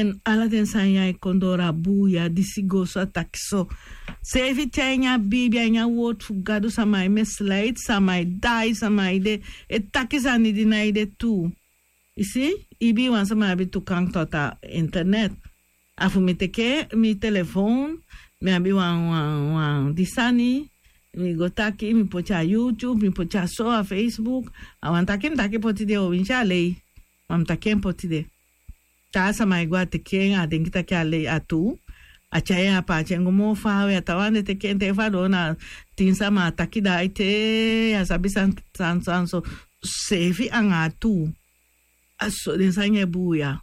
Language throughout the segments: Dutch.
En ala den sanya e kondora buya disigoso takso. Sevi tenya bibia nya wot fugado samai mesleit samai dai samai de et takisani dinaide tu. Isi ibi wan samai bi tukang tota internet. Afu mi teke mi telefone mi abi wan disani mi gotaki mi pocha YouTube mi pocha so a Facebook awan takim taki potide o wincha lei mam takim potide. Ta samai gua teke a dengi taki a lei atu. Achaya pa chengo mo fa we atawande te kente fa dona tinsa ma takida ite ya sabi san so sevi angatu aso den sanye buya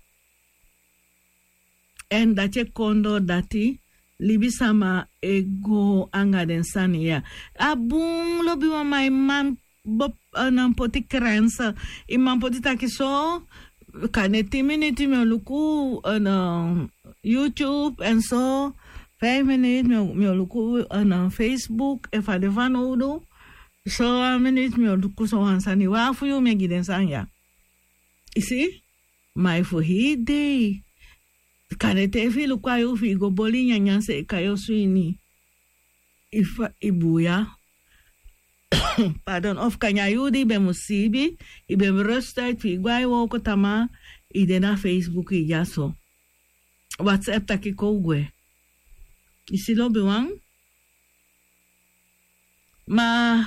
en dache kondo dati libi sama ego anga den sanya abung lobi wa my man bop nan poti krensa imam poti takiso kaneti minute me luku YouTube en zo 5 minuten me luku na Facebook e fa de vanodo so a minute me luku so hansani wa fu yo me giden sanya isi mai fu hide kanete fi luku ayo fi go bolinya nyanse kayo suini ifa ibuya pardon of kanya yudi be musibi ibe rustai fi gwai wo ko tama ide na Facebook ya so WhatsApp taki kogwe. Isi lobi wang. Ma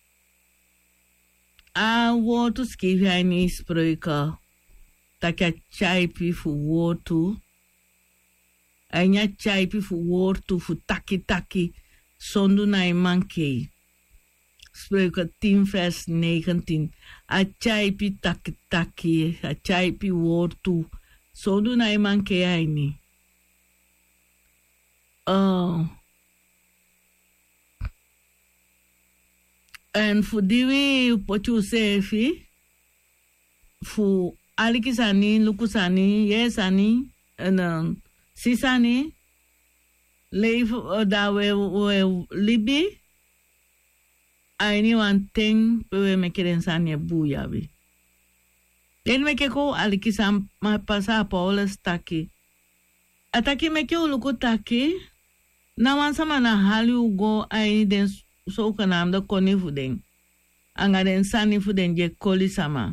a wotu skivi aini spreuka. Taki a chaipi fu wotu. Anya chaipi fu wotu fu taki sondu na imankei. Spreuka 10 vers 19. A chaipi taki. A chaipi wotu. Sondu na imankei aini. En fu diwi pochu sefi fu alikisani lukusani yesani en sisani leif dawe we libi aini one thing we mekeren sani buya bi en mekeko alikisam ma pasa paulas taki ataki mekyo lukutaki na wansama na hali ugo ai den so kanam da koni fuden anga den sani fuden je koli sama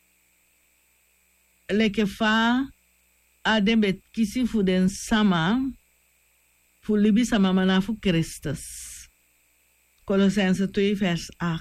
leke fa adembe kisi fuden sama fu libi sama mana fu Christus Colossenses 2 vers 8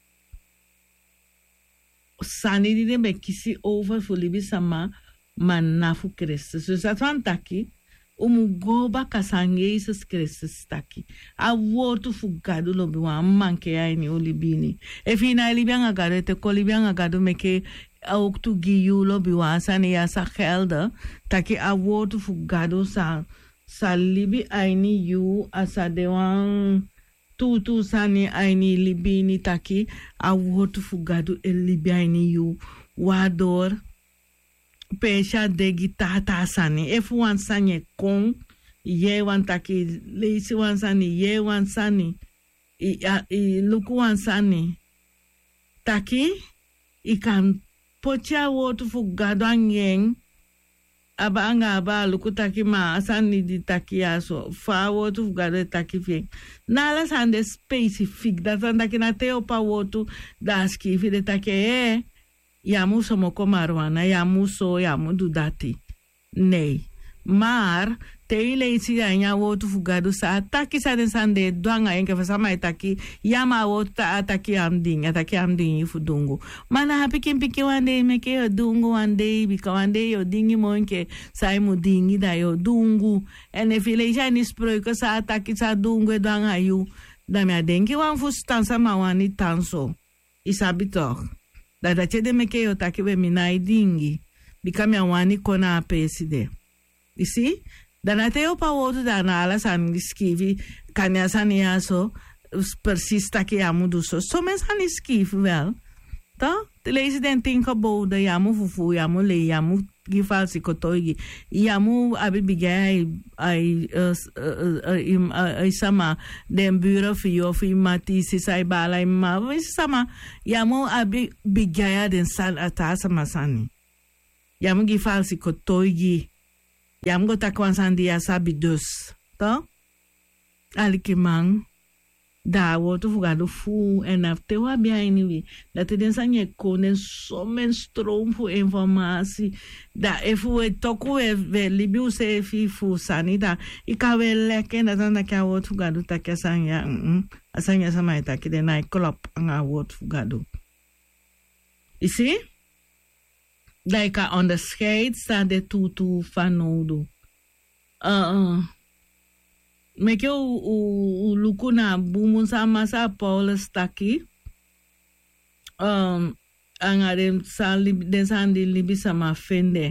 sani di dembe kisi over fu libi sama mana fu Christus so satwantaki umugoba kasange Jesus Christus taki a wotu fugado lobi wa manke ya ni olibini e fina libianga garete ko libianga gado meke ook tu giyu lobi wa sani ya sa gelden taki a wotu fugado sa libi aini yu asa dewan tu sani aini libini taki a wotu fugado e libi aini yu wador pesha de gitata sani if wan sanye kong ye wan taki leisi wan sani ye wan sani i luku wan sani taki i kan pocha wotu fugado anyeng aba anga aba luku taki ma asani di taki aso fa wotu fugado taki fieng nala sande specific da sanda kina teo pa wotu da skifi de taki yamu somo komarwana, yamu so, yamu dudati. Nee. Maar, te ile isi anya wotu fugado sa ataki sa den sande duanga enke fasama itaki yama wotu ta ataki amding ifudungu. Mana hapi kimpiki wande meke yo dungu wande bika wande yo dingi monke sa imu dingi da yo dungu. Ene file isha nisproiko sa ataki sa dungu duanga yu. Dami adenki wan fustansa mawani tanso. Isabi toch. Da chede meke yo taki we minai dingi. Bika mi awani kona apeside. You see? Dan ateo pa wotu dana ala san skivi kanya sania so persista ki amu duso. So men san skivi wel. Ta? Te leisi den tinka boda yamu fufu yamu le yamu gifalsi kotoigi. Yamu abibigay ay sama den bureau fi of mati si sai bala ma sama yamu abibigaya den sal atasa masani. Yamu gifalsi kotoigi. Jam go takwansan dia sabi dus. Toch? Alikimang. Daar wordt fugado fu en after wa bia anyway. Dat het dan je konen zo'n stroom voor informatie. Dat even we toku we libiu se fi fu sanita. Ik kan wel lekker dat dan dat je wordt fugado takia sanya. Asanya sama itaki de na klop anga wordt fugado. You see? Dat je kan onderscheid staan de tutu van nodo. Meke u luku na bumun sama sa Paulus taki. Anga den san di libi sama fende.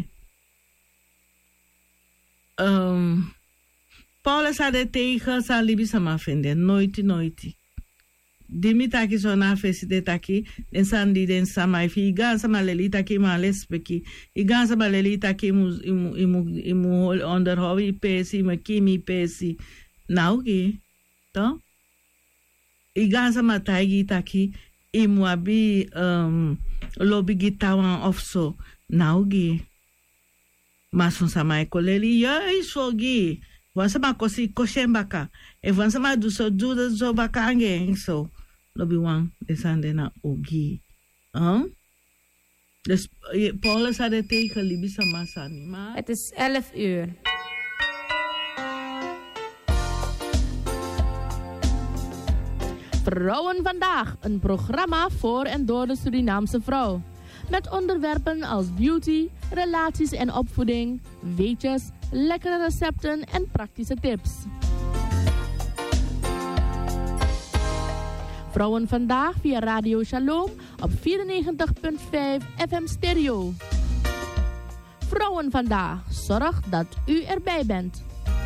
Paulus had tegen sa libi sama fende. Nooit. Dimi taki so na feside taki. Den san di den sama ifi. Igan sama leli taki ma lespeki. Igan sama leli taki imu onderhouden pesi. Imu kimi pesi. Naugi, to? Igan sama taigi taki imwabi lobby gitawan of so. Naugi. Masun sama ekoleli yoi sogi. Wan sama kosi koshembaka. E wan sama do so baka ange so. Lobby wan desande na ogi. Dus Paulus had het tegen libi sama sani. Het is 11 uur. Vrouwen vandaag, een programma voor en door de Surinaamse vrouw. Met onderwerpen als beauty, relaties en opvoeding, weetjes, lekkere recepten en praktische tips. Vrouwen vandaag via Radio Shalom op 94.5 FM stereo. Vrouwen vandaag, zorg dat u erbij bent.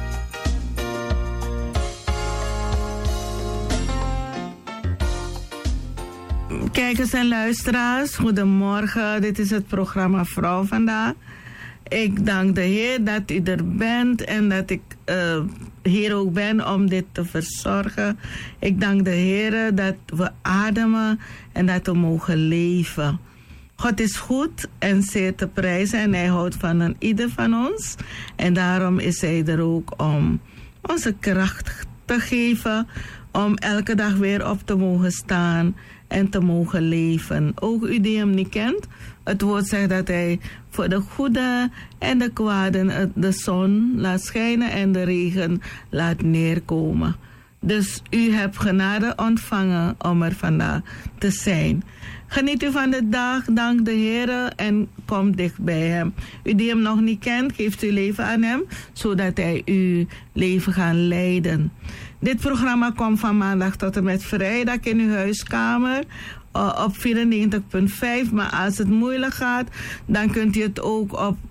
Kijkers en luisteraars, goedemorgen. Dit is het programma Vrouw vandaag. Ik dank de Heer dat u er bent en dat ik hier ook ben om dit te verzorgen. Ik dank de Heer dat we ademen en dat we mogen leven. God is goed en zeer te prijzen en hij houdt van een ieder van ons. En daarom is hij er ook om onze kracht te geven, om elke dag weer op te mogen staan en te mogen leven. Ook u die hem niet kent, het woord zegt dat hij voor de goede en de kwade de zon laat schijnen en de regen laat neerkomen. Dus u hebt genade ontvangen om er vandaag te zijn. Geniet u van de dag, dank de Heer en kom dicht bij hem. U die hem nog niet kent, geeft uw leven aan hem, zodat hij uw leven gaat leiden. Dit programma komt van maandag tot en met vrijdag in uw huiskamer op 94.5. Maar als het moeilijk gaat, dan kunt u het ook op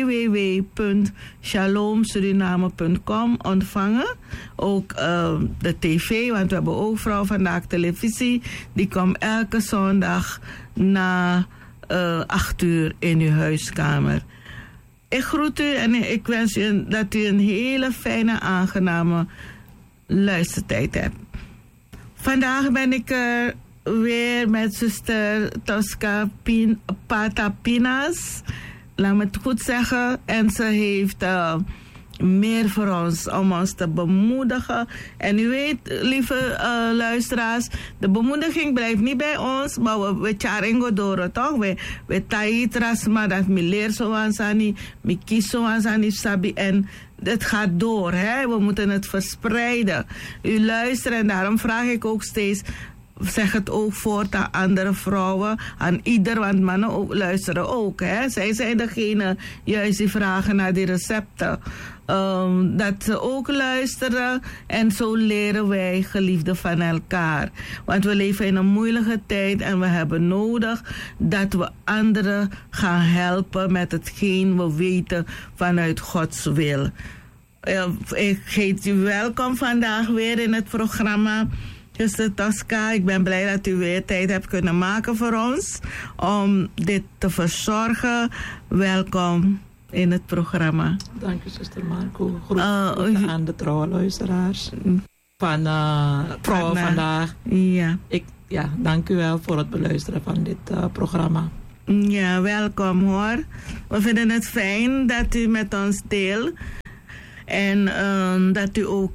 www.shalomsuriname.com ontvangen. Ook de tv, want we hebben ook Vrouw Vandaag televisie. Die komt elke zondag na 8 uur in uw huiskamer. Ik groet u en ik wens u dat u een hele fijne, aangename luistertijd hebt. Vandaag ben ik er weer met zuster Tosca Patapinas. Laat me het goed zeggen. En ze heeft meer voor ons om ons te bemoedigen. En u weet, lieve luisteraars, de bemoediging blijft niet bij ons, maar we charingo door, toch? We taitras, maar dat me leer zo aan sani, me kies zo aan sani sabi en het gaat door, hè? We moeten het verspreiden. U luistert en daarom vraag ik ook steeds, zeg het ook voort aan andere vrouwen, aan ieder, want mannen ook, luisteren ook. Hè? Zij zijn degene juist die vragen naar die recepten. Dat ze ook luisteren en zo leren wij geliefden van elkaar. Want we leven in een moeilijke tijd en we hebben nodig dat we anderen gaan helpen met hetgeen we weten vanuit Gods wil. Ik heet u welkom vandaag weer in het programma. Zuster Tosca, ik ben blij dat u weer tijd hebt kunnen maken voor ons om dit te verzorgen. Welkom in het programma. Dank u, zuster Marco. Groeten aan de trouwe luisteraars van Vrouwen Vandaag. Ja. Dank u wel voor het beluisteren van dit programma. Ja, welkom hoor. We vinden het fijn dat u met ons deelt. En dat u ook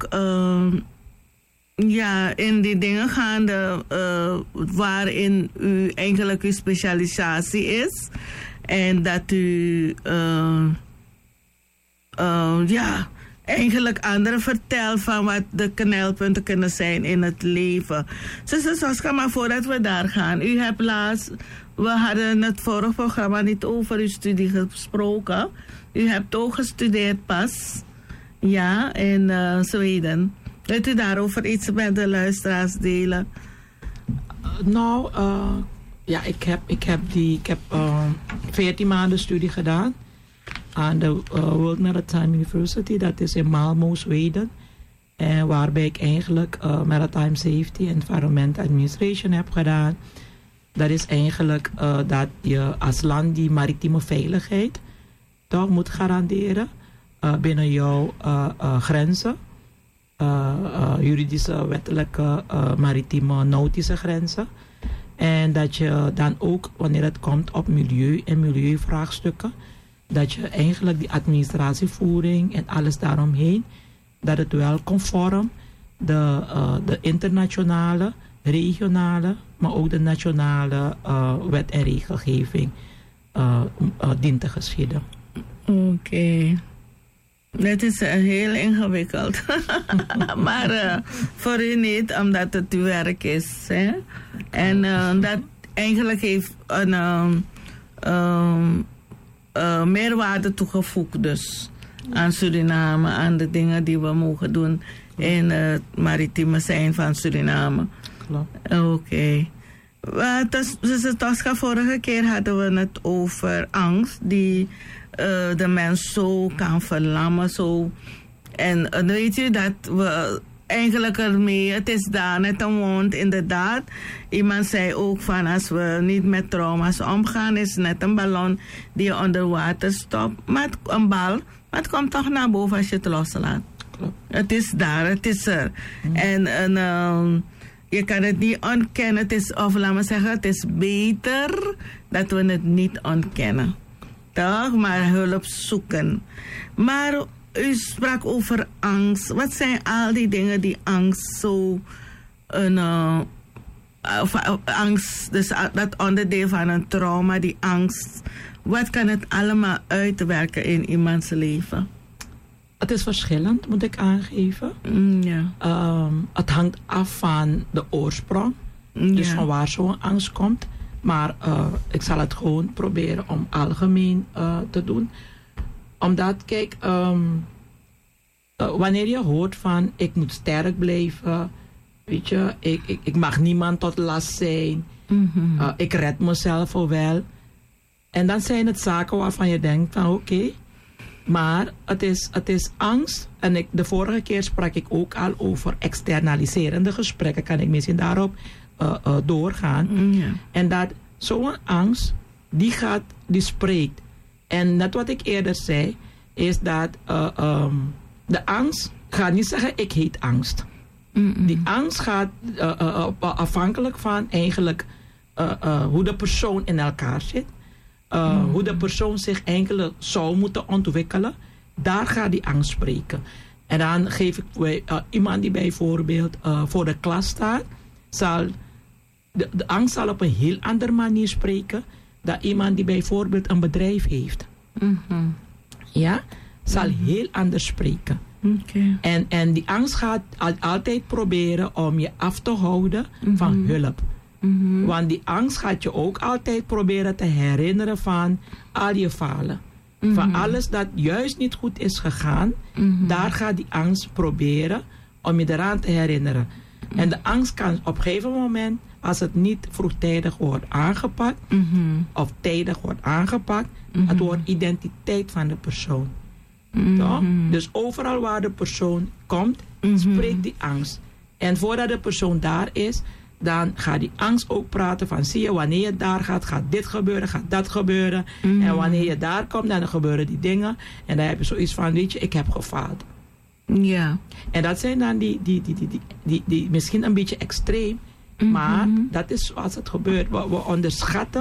in die dingen gaande waarin u eigenlijk uw specialisatie is. En dat u eigenlijk anderen vertelt van wat de knelpunten kunnen zijn in het leven. Zuster Soska, maar voordat we daar gaan. U hebt we hadden het vorige programma niet over uw studie gesproken. U hebt ook gestudeerd pas. Ja, in Zweden. Wilt u daarover iets met de luisteraars delen? Ik heb 14 maanden studie gedaan aan de World Maritime University. Dat is in Malmö, Zweden. En waarbij ik eigenlijk Maritime Safety and Environment Administration heb gedaan. Dat is eigenlijk dat je als land die maritieme veiligheid toch moet garanderen binnen jouw grenzen. Juridische, wettelijke, maritieme, nautische grenzen. En dat je dan ook, wanneer het komt op milieu en milieuvraagstukken, dat je eigenlijk die administratievoering en alles daaromheen, dat het wel conform de internationale, regionale, maar ook de nationale wet en regelgeving dient te geschieden. Oké. Dat is heel ingewikkeld. Maar voor u niet, omdat het uw werk is. Hè? En dat eigenlijk heeft een meerwaarde toegevoegd dus aan Suriname, aan de dingen die we mogen doen in het maritieme zijn van Suriname. Klopt. Oké. Dus vorige keer hadden we het over angst die de mens zo kan verlammen. Zo. En weet u dat we eigenlijk ermee, het is daar net een wond inderdaad. Iemand zei ook van als we niet met trauma's omgaan, is net een ballon die je onder water stopt. Met een bal, maar het komt toch naar boven als je het loslaat. Klopt. Het is daar, het is er. En je kan het niet ontkennen. Het is, of laat me zeggen, het is beter dat we het niet ontkennen. Toch? Maar hulp zoeken. Maar u sprak over angst. Wat zijn al die dingen die angst zo... angst, dus dat onderdeel van een trauma, die angst. Wat kan het allemaal uitwerken in iemands leven? Het is verschillend, moet ik aangeven. Het hangt af van de oorsprong. Dus van waar zo'n angst komt. Maar ik zal het gewoon proberen om algemeen te doen. Omdat, kijk, wanneer je hoort van ik moet sterk blijven, weet je, ik mag niemand tot last zijn, ik red mezelf wel. En dan zijn het zaken waarvan je denkt van oké, maar het is angst. En de vorige keer sprak ik ook al over externaliserende gesprekken, kan ik misschien daarop doorgaan. En dat zo'n angst, die spreekt. En net wat ik eerder zei, is dat de angst gaat niet zeggen ik heet angst. Die angst gaat afhankelijk van eigenlijk hoe de persoon in elkaar zit. Hoe de persoon zich eigenlijk zou moeten ontwikkelen. Daar gaat die angst spreken. En dan geef ik iemand die bijvoorbeeld voor de klas staat, de angst zal op een heel andere manier spreken dan iemand die bijvoorbeeld een bedrijf heeft. Ja, zal heel anders spreken. En die angst gaat altijd proberen om je af te houden van hulp. Want die angst gaat je ook altijd proberen te herinneren van al je falen. Van alles dat juist niet goed is gegaan. Daar gaat die angst proberen om je eraan te herinneren. En de angst kan op een gegeven moment, als het niet vroegtijdig wordt aangepakt, of tijdig wordt aangepakt, het wordt identiteit van de persoon. Dus overal waar de persoon komt, spreekt die angst. En voordat de persoon daar is, dan gaat die angst ook praten van zie je, wanneer je daar gaat dit gebeuren, gaat dat gebeuren. En wanneer je daar komt, dan gebeuren die dingen. En dan heb je zoiets van, weet je, ik heb gefaald. Ja. En dat zijn dan die misschien een beetje extreem, maar dat is zoals het gebeurt. We onderschatten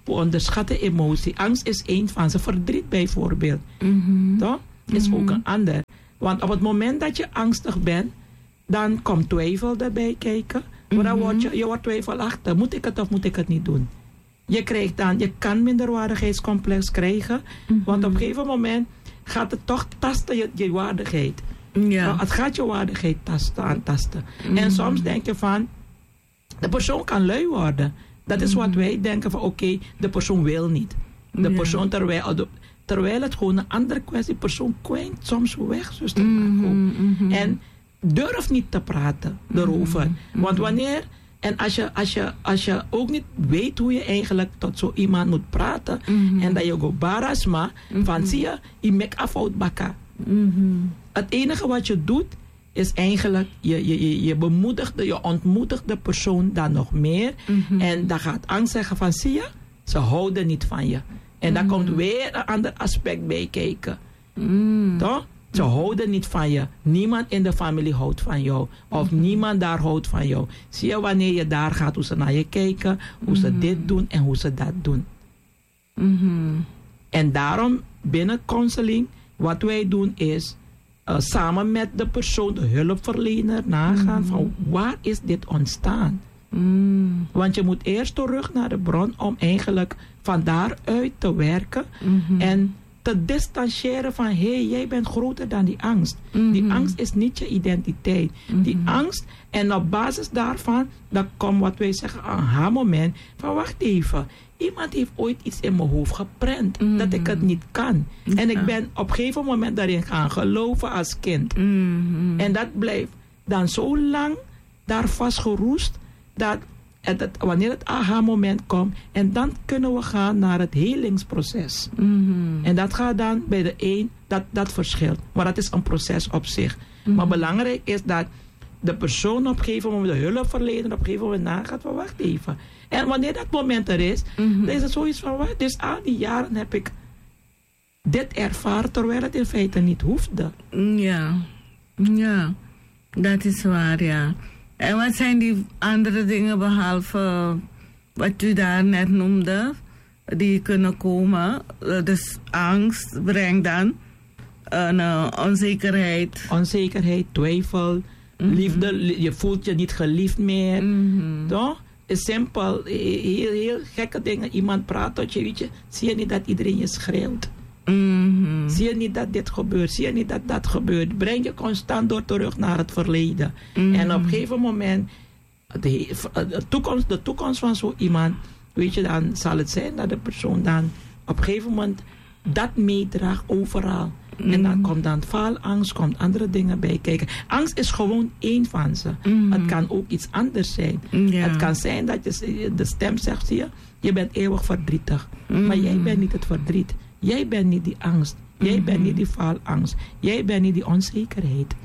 we onderschatten emotie. Angst is één van ze. Verdriet bijvoorbeeld. Toch? Is ook een ander. Want op het moment dat je angstig bent, dan komt twijfel erbij kijken. Maar dan word je wordt twijfelachtig. Moet ik het of moet ik het niet doen? Je kan minderwaardigheidscomplex krijgen. Want op een gegeven moment gaat het toch tasten je waardigheid. Ja. Het gaat je waardigheid aantasten. En soms denk je van, de persoon kan lui worden. Dat is wat wij denken van oké, de persoon wil niet. De persoon terwijl het gewoon een andere kwestie, de persoon kwijnt soms weg, zuster Marco. En durf niet te praten erover. Want wanneer, en als je ook niet weet hoe je eigenlijk tot zo iemand moet praten, en dat je go barasma, van zie je mek afhoud bakka. Het enige wat je doet, is eigenlijk, je ontmoedigt de persoon dan nog meer. En dan gaat angst zeggen van, zie je, ze houden niet van je. En daar komt weer een ander aspect bij kijken. Toch? Ze houden niet van je. Niemand in de familie houdt van jou. Of niemand daar houdt van jou. Zie je wanneer je daar gaat, hoe ze naar je kijken, hoe ze dit doen en hoe ze dat doen. En daarom, binnen counseling, wat wij doen is, samen met de persoon, de hulpverlener, nagaan van waar is dit ontstaan. Want je moet eerst terug naar de bron om eigenlijk van daaruit te werken en te distancieren van hé, jij bent groter dan die angst. Die angst is niet je identiteit. Die angst, en op basis daarvan, dan komt wat wij zeggen een aha-moment van wacht even. Iemand heeft ooit iets in mijn hoofd geprent dat ik het niet kan. En ik ben op een gegeven moment daarin gaan geloven als kind. En dat blijft dan zo lang daar vastgeroest dat wanneer het aha-moment komt, en dan kunnen we gaan naar het helingsproces. En dat gaat dan bij de een, dat verschilt. Maar dat is een proces op zich. Maar belangrijk is dat de persoon op een gegeven moment, de hulpverlener op een gegeven moment nagaat van wacht even. En wanneer dat moment er is, dan is het zoiets van wat. Dus al die jaren heb ik dit ervaren, terwijl het in feite niet hoefde. Ja, dat is waar, ja. En wat zijn die andere dingen behalve wat u daar net noemde, die kunnen komen? Dus angst brengt dan een onzekerheid. Onzekerheid, twijfel, liefde, je voelt je niet geliefd meer. Toch? Het is simpel, heel gekke dingen. Iemand praat tot je, weet je, zie je niet dat iedereen je schreeuwt? Zie je niet dat dit gebeurt? Zie je niet dat dat gebeurt? Breng je constant door terug naar het verleden. En op een gegeven moment, de toekomst van zo iemand, weet je, dan zal het zijn dat de persoon dan op een gegeven moment dat meedraagt overal. En dan komt dan faalangst, komt andere dingen bij kijken. Angst is gewoon één van ze. Het kan ook iets anders zijn. Het kan zijn dat de stem zegt, zie je, je bent eeuwig verdrietig. Maar jij bent niet het verdriet. Jij bent niet die angst. Jij bent niet die faalangst. Jij bent niet die onzekerheid.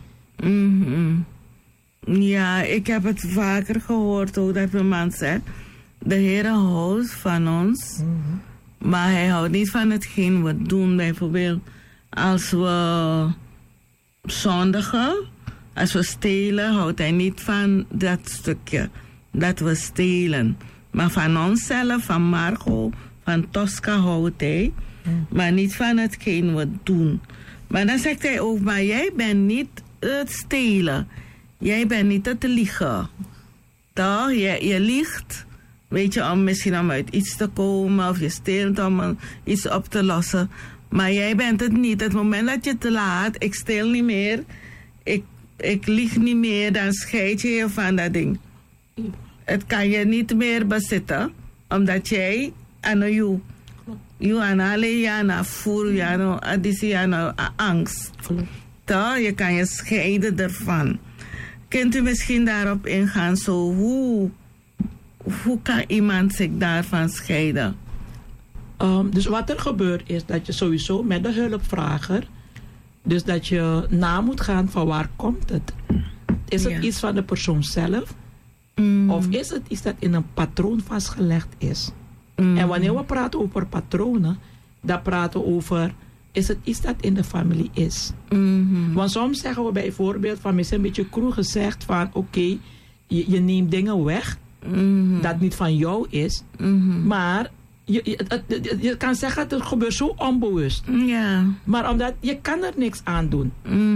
Ja, ik heb het vaker gehoord ook dat een man zegt, de Heer houdt van ons, maar hij houdt niet van hetgeen we doen. Bijvoorbeeld als we zondigen, als we stelen, houdt hij niet van dat stukje dat we stelen. Maar van onszelf, van Margot, van Tosca houdt hij. Maar niet van hetgeen we doen. Maar dan zegt hij ook, maar jij bent niet het stelen. Jij bent niet het liegen. Toch? Je liegt, weet je, misschien om uit iets te komen, of je steelt om iets op te lossen. Maar jij bent het niet. Het moment dat je te laat, ik steel niet meer, ik lieg niet meer, dan scheid je je van dat ding. Het kan je niet meer bezitten, omdat jij aan jou. Je aan voel, je aan angst. Toch? Je kan je scheiden ervan. Kunt u misschien daarop ingaan, zo hoe kan iemand zich daarvan scheiden? Dus wat er gebeurt is dat je sowieso met de hulpvrager, dus dat je na moet gaan van waar komt het? Is het iets van de persoon zelf? Of is het iets dat in een patroon vastgelegd is? En wanneer we praten over patronen, dan praten we over, is het iets dat in de familie is? Want soms zeggen we bijvoorbeeld, van misschien een beetje cru gezegd van oké, je neemt dingen weg dat niet van jou is, maar je kan zeggen dat het gebeurt zo onbewust. Ja. Maar omdat je kan er niks aan doen.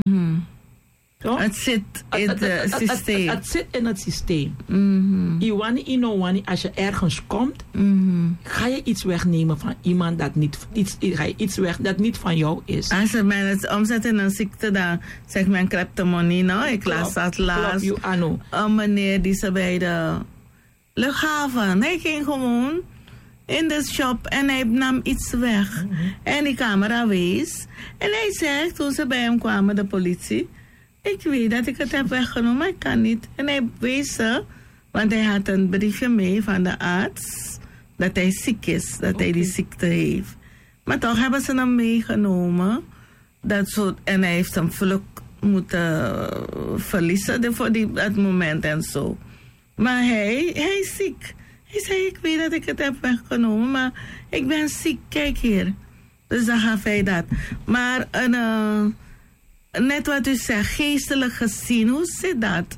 Het zit in het systeem. Het zit in het systeem. Mm-hmm. Als je ergens komt, ga je iets wegnemen van iemand dat niet van jou is. Als men het omzet in een ziekte, dan zegt men kleptomonie. No? Ik las dat laatst. Een meneer die ze bij de luchthaven. Hij ging gewoon in de shop en hij nam iets weg. En die camera wees. En hij zegt, toen ze bij hem kwamen, de politie: ik weet dat ik het heb weggenomen, maar ik kan niet. En hij wees ze, want hij had een briefje mee van de arts dat hij ziek is, dat hij die ziekte heeft. Maar toch hebben ze hem meegenomen. En hij heeft zijn vlucht moeten verliezen voor dat moment en zo. Maar hij is ziek. Hij zei, ik weet dat ik het heb weggenomen, maar ik ben ziek, kijk hier. Dus dan gaf hij dat. Maar net wat u zegt, geestelijk gezien, hoe zit dat?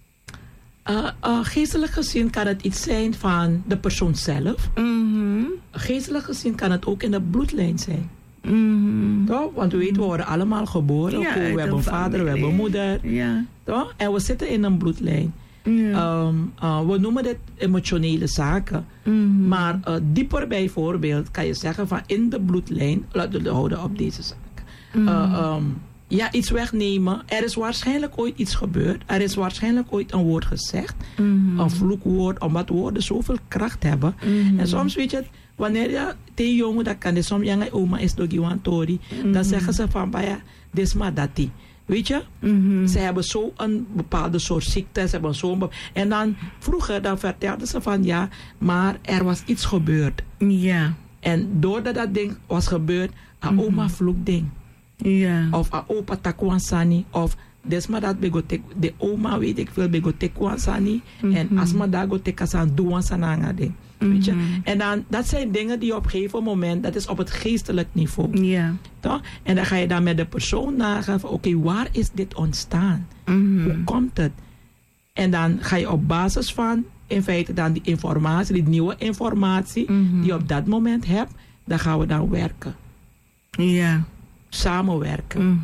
Geestelijk gezien kan het iets zijn van de persoon zelf. Geestelijk gezien kan het ook in de bloedlijn zijn. Toch? Want we weten, we worden allemaal geboren. Ja, we hebben een vader, we hebben een moeder. Ja. Toch? En we zitten in een bloedlijn. Ja. We noemen dit emotionele zaken. Maar dieper bijvoorbeeld kan je zeggen van in de bloedlijn, laten we houden op deze zaak. Iets wegnemen. Er is waarschijnlijk ooit iets gebeurd. Er is waarschijnlijk ooit een woord gezegd. Een vloekwoord, omdat woorden zoveel kracht hebben. En soms weet je, wanneer je tegen jongen dat kan, soms jonge oma is door die tori, dan zeggen ze van, ja, dit is maar dat die. Weet je? Ze hebben zo een bepaalde soort ziekte. En dan vroeger dan vertelden ze van, ja, maar er was iets gebeurd. Ja. En doordat dat ding was gebeurd, oma vloek ding. Ja. Of opa takwansani. Of desma dat begotek, de oma weet ik veel begotek kwansani. En asma dat gotek asan duwansananga ding. Weet je? En dan, dat zijn dingen die op een gegeven moment, dat is op het geestelijk niveau. Ja. Toch? En dan ga je dan met de persoon nagaan van, oké, waar is dit ontstaan? Hoe komt het? En dan ga je op basis van, in feite dan die informatie, die nieuwe informatie, die je op dat moment hebt, dan gaan we dan werken. Ja. Samenwerken.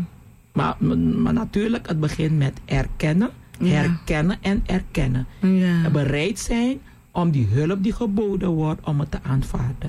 Maar natuurlijk, het begint met erkennen, herkennen en erkennen. Ja. En bereid zijn om die hulp die geboden wordt, om het te aanvaarden.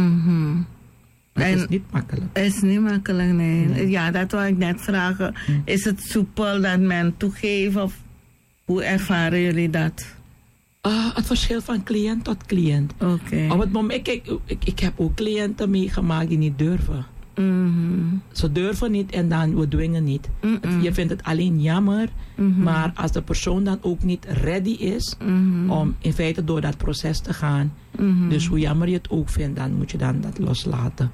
Het is niet makkelijk. Het is niet makkelijk, nee. Ja, dat wou ik net vragen. Is het soepel dat men toegeeft of hoe ervaren jullie dat? Het verschilt van cliënt tot cliënt. Okay. Op het moment, ik heb ook cliënten meegemaakt die niet durven. Ze durven niet en dan we dwingen niet. Je vindt het alleen jammer, maar als de persoon dan ook niet ready is om in feite door dat proces te gaan, dus hoe jammer je het ook vindt, dan moet je dan dat loslaten.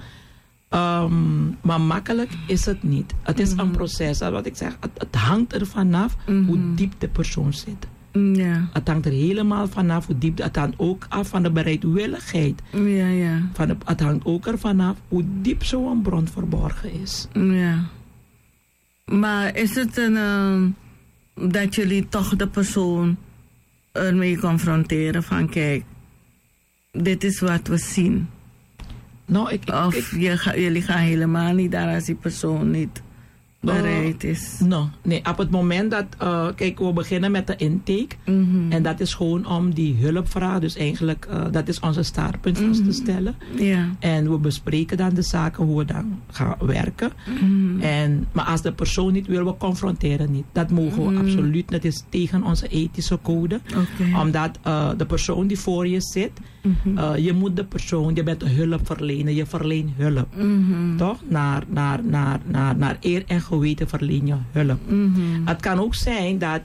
Maar makkelijk is het niet. Het is een proces. Wat ik zeg, het hangt er vanaf hoe diep de persoon zit. Ja. Het hangt er helemaal vanaf hoe diep. Het hangt ook af van de bereidwilligheid. Ja, ja. Het hangt ook ervan af hoe diep zo'n bron verborgen is. Ja. Maar is het dat jullie toch de persoon ermee confronteren van, kijk, dit is wat we zien? Nou, jullie gaan helemaal niet daar als die persoon niet bereid is? Nee, op het moment dat, kijk, we beginnen met de intake. En dat is gewoon om die hulpvraag, dus eigenlijk, dat is onze startpunt vast te stellen. Ja. En we bespreken dan de zaken, hoe we dan gaan werken. Maar als de persoon niet wil, we confronteren niet. Dat mogen we absoluut, dat is tegen onze ethische code. Okay. Omdat de persoon die voor je zit, je moet de persoon, je bent een hulpverlener, je verleent hulp. Toch? Naar eer en geweten verleen je hulp. Het kan ook zijn dat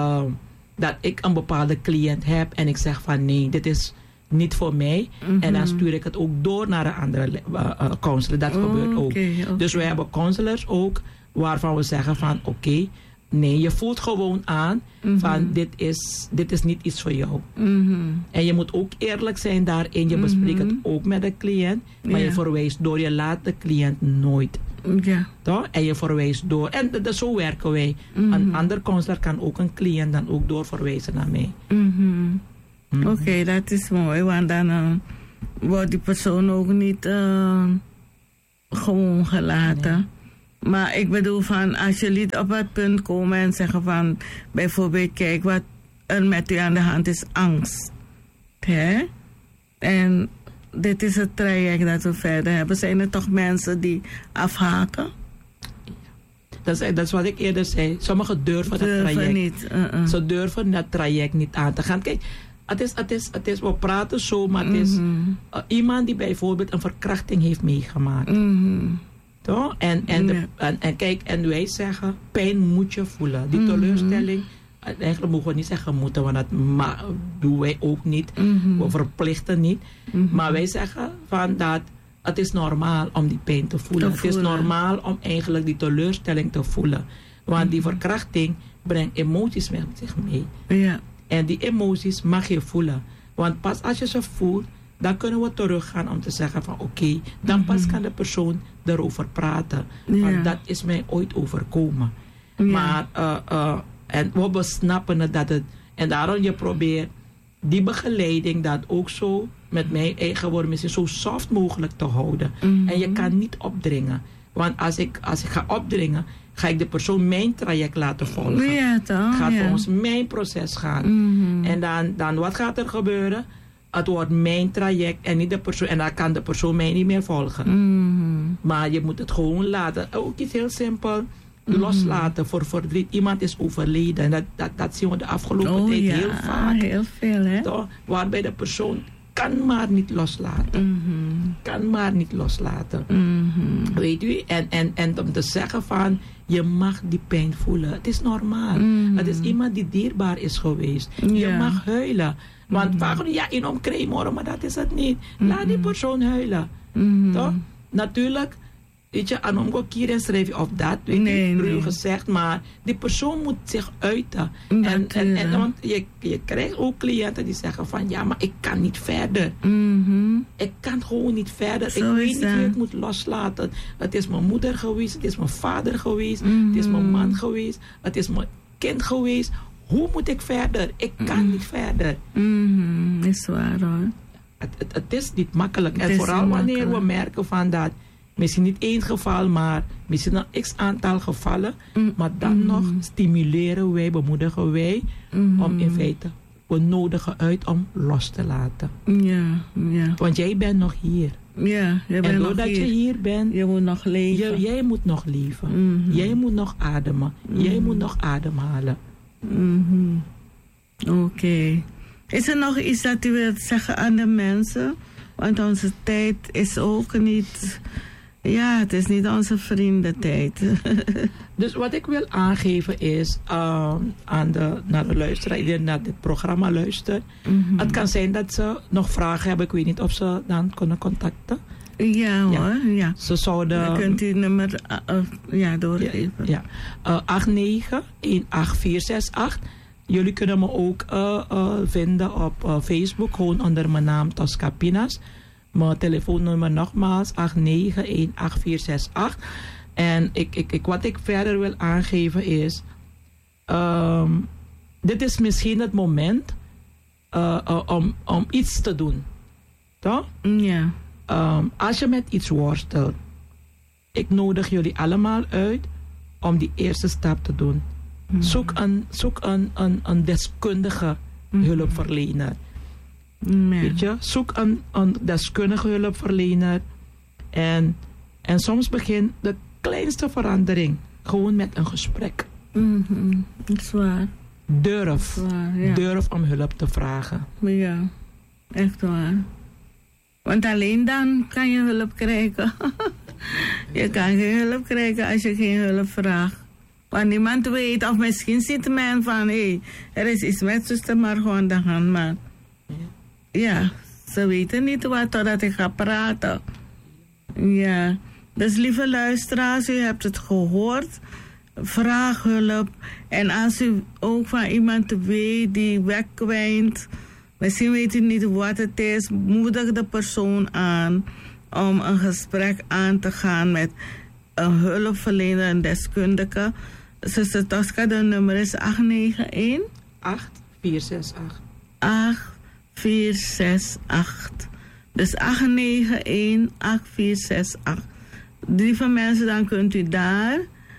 ik een bepaalde cliënt heb en ik zeg van nee, dit is niet voor mij. En dan stuur ik het ook door naar een andere counselor. Dat gebeurt ook. Okay. Dus we hebben counselors ook waarvan we zeggen van oké, nee, je voelt gewoon aan van dit is niet iets voor jou. En je moet ook eerlijk zijn daarin. Je bespreekt het ook met de cliënt. Maar je verwijst door. Je laat de cliënt nooit. Ja. Toch? En je verwijst door. En zo werken wij. Een ander counselor kan ook een cliënt dan ook doorverwijzen naar mij. Oké, dat is mooi. Want dan wordt die persoon ook niet gewoon gelaten. Nee. Maar ik bedoel van, als jullie op het punt komen en zeggen van, bijvoorbeeld, kijk, wat er met u aan de hand is, angst. Hè? En dit is het traject dat we verder hebben. Zijn er toch mensen die afhaken? Dat is wat ik eerder zei. Sommigen durven dat traject niet. Ze durven dat traject niet aan te gaan. Kijk, het is, we praten zo, maar het is iemand die bijvoorbeeld een verkrachting heeft meegemaakt. Toch? En kijk, en wij zeggen, pijn moet je voelen. Die teleurstelling, eigenlijk mogen we niet zeggen moeten, want dat doen wij ook niet. We verplichten niet. Maar wij zeggen van dat het is normaal om die pijn te voelen. Het is normaal om eigenlijk die teleurstelling te voelen. Want die verkrachting brengt emoties met zich mee. Ja. En die emoties mag je voelen. Want pas als je ze voelt, dan kunnen we teruggaan om te zeggen van oké, dan pas kan de persoon erover praten. Want dat is mij ooit overkomen. Ja. Maar en we besnappen dat het, en daarom je probeert die begeleiding dat ook zo met mijn eigen woorden zo soft mogelijk te houden. En je kan niet opdringen. Want als ik ga opdringen, ga ik de persoon mijn traject laten volgen. Ja, toch? Gaat volgens mijn proces gaan. En dan wat gaat er gebeuren? Het wordt mijn traject en niet de persoon. En dan kan de persoon mij niet meer volgen. Maar je moet het gewoon laten. Ook iets heel simpel. Loslaten voor verdriet. Iemand is overleden. En dat zien we de afgelopen tijd heel vaak. Heel veel, hè? Toch? Waarbij de persoon kan maar niet loslaten. Kan maar niet loslaten. Weet u? En om te zeggen van, je mag die pijn voelen. Het is normaal. Het is iemand die dierbaar is geweest. Je mag huilen. Want vaak, in omkremoren, maar dat is het niet. Laat die persoon huilen. Toch? Natuurlijk, weet je, aan omgekeerd schrijf je of dat, weet je, gezegd, maar die persoon moet zich uiten. En want je krijgt ook cliënten die zeggen van, ja, maar ik kan niet verder. Ik kan gewoon niet verder. Ik weet niet hoe ik moet loslaten. Het is mijn moeder geweest, het is mijn vader geweest, het is mijn man geweest, het is mijn kind geweest. Hoe moet ik verder? Ik kan niet verder. Is waar, hoor. Het is niet makkelijk. En vooral wanneer we merken van dat, misschien niet één geval, maar misschien een x-aantal gevallen. Maar dan nog stimuleren wij, bemoedigen wij, om in feite, we nodigen uit om los te laten. Ja. Want jij bent nog hier. Ja, jij bent en nog doordat hier. je hier bent, je moet nog leven. Jij moet nog leven. Jij moet nog ademen. Jij moet nog ademhalen. Oké. Is er nog iets dat u wilt zeggen aan de mensen? Want onze tijd is ook niet... Ja, het is niet onze vriendentijd. Dus wat ik wil aangeven is naar de luisteraar, die naar dit programma luistert. Het kan zijn dat ze nog vragen hebben. Ik weet niet of ze dan kunnen contacten. Ja hoor, ja. Ze zouden... Dan kunt u nummer doorgeven. Ja. 89-18468. Jullie kunnen me ook vinden op Facebook, gewoon onder mijn naam Tosca Pinas. Mijn telefoonnummer nogmaals 89-18468. En wat ik verder wil aangeven is, dit is misschien het moment om iets te doen. Toch? Ja. Als je met iets worstelt, ik nodig jullie allemaal uit om die eerste stap te doen. Zoek een deskundige hulpverlener. Weet je? Zoek een deskundige hulpverlener. En soms begint de kleinste verandering gewoon met een gesprek. Dat is waar. Durf om hulp te vragen. Ja, echt waar. Want alleen dan kan je hulp krijgen. Je kan geen hulp krijgen als je geen hulp vraagt. Want niemand weet, of misschien ziet men van, er is iets met zuster Margot aan de hand, maar ja, ze weten niet wat totdat ik ga praten. Ja, dus lieve luisteraars, u hebt het gehoord. Vraag hulp. En als u ook van iemand weet die wegkwijnt, misschien weet u niet wat het is, moedig de persoon aan om een gesprek aan te gaan met een hulpverlener, een deskundige. Zuster Tosca, de nummer is 891 8468. 8468. Dus 891-8468. Lieve mensen, dan kunt u daar...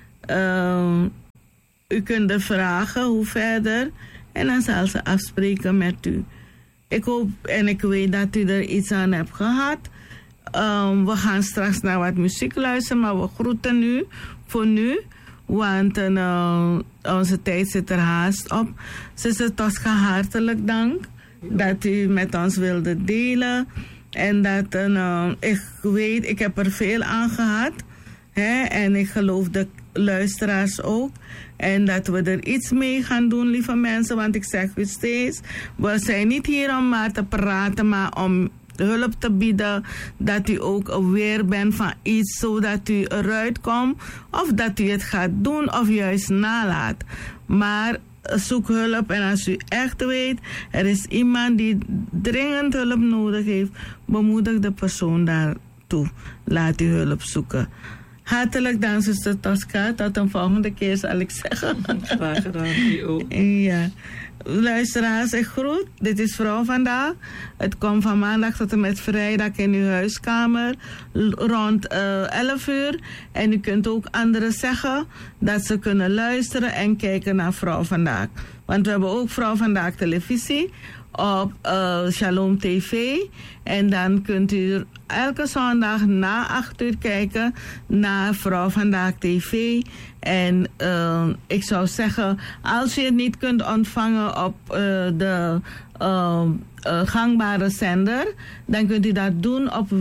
u kunt er vragen hoe verder. En dan zal ze afspreken met u. Ik hoop en ik weet dat u er iets aan hebt gehad. We gaan straks naar wat muziek luisteren, maar we groeten u voor nu. Want onze tijd zit er haast op. Zuster Tosca, hartelijk dank dat u met ons wilde delen. En dat ik weet, ik heb er veel aan gehad. Hè? En ik geloof de luisteraars ook. En dat we er iets mee gaan doen, lieve mensen. Want ik zeg u steeds, we zijn niet hier om maar te praten, maar om hulp te bieden. Dat u ook aware bent van iets, zodat u eruit komt. Of dat u het gaat doen, of juist nalaat. Maar zoek hulp. En als u echt weet, er is iemand die dringend hulp nodig heeft, bemoedig de persoon daartoe. Laat u hulp zoeken. Hartelijk dank, zuster Tosca. Tot een volgende keer, zal ik zeggen. Graag gedaan, u ook. Ja. Luisteraars, ik groet. Dit is Vrouw Vandaag. Het komt van maandag tot en met vrijdag in uw huiskamer rond 11 uur. En u kunt ook anderen zeggen dat ze kunnen luisteren en kijken naar Vrouw Vandaag. Want we hebben ook Vrouw Vandaag televisie op Shalom TV. En dan kunt u elke zondag na 8 uur kijken naar Vrouw Vandaag TV. En ik zou zeggen, als je het niet kunt ontvangen op de gangbare zender, dan kunt u dat doen op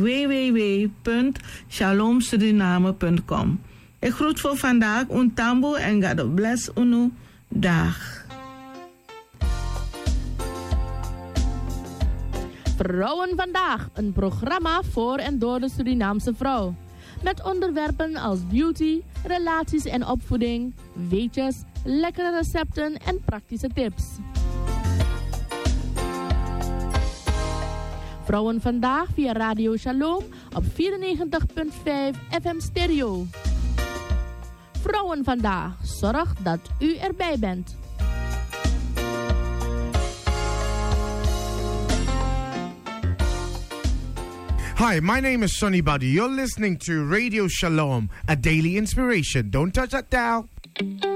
www.shalomsuriname.com. Ik groet voor vandaag, Untambo en God bless unu. Dag. Vrouwen Vandaag, een programma voor en door de Surinaamse vrouw. Met onderwerpen als beauty, relaties en opvoeding, weetjes, lekkere recepten en praktische tips. Vrouwen Vandaag via Radio Shalom op 94.5 FM Stereo. Vrouwen Vandaag, zorg dat u erbij bent. Hi, my name is Sonny Buddy. You're listening to Radio Shalom, a daily inspiration. Don't touch that dial.